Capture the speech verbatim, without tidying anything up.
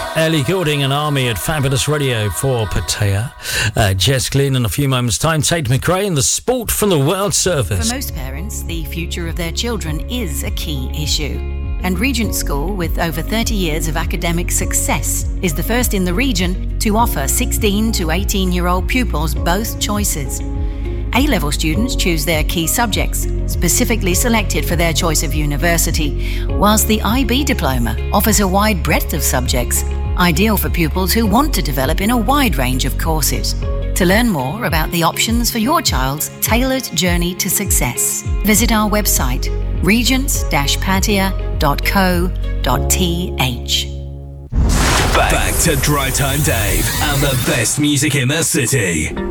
Ellie Goulding and Army at Fabulous Radio for Pattaya. Uh, Jess Glynn in a few moments' time. Tate McRae and the Sport from the World Service. For most parents, the future of their children is a key issue. And Regent School, with over thirty years of academic success, is the first in the region to offer sixteen to eighteen-year-old pupils both choices. A-level students choose their key subjects, specifically selected for their choice of university, whilst the I B diploma offers a wide breadth of subjects, ideal for pupils who want to develop in a wide range of courses. To learn more about the options for your child's tailored journey to success, visit our website, regents dash pattaya dot co dot t h. Back, Back to Drive Time Dave and the best music in the city.